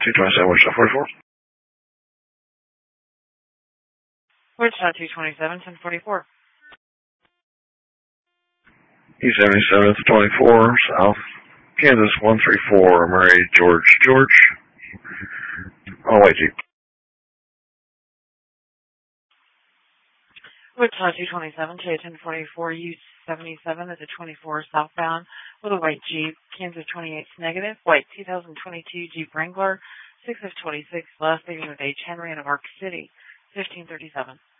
227, what's that 44? Wichita 227, 1044. E77 24, South Kansas 134, Murray, George. Oh, wait, Jeep. Wichita 227, K1044, U77 is a 24 southbound with a white Jeep. Kansas 28's negative, white 2022 Jeep Wrangler, 6 of 26, last leaving with H. Henry in Ark City, 1537.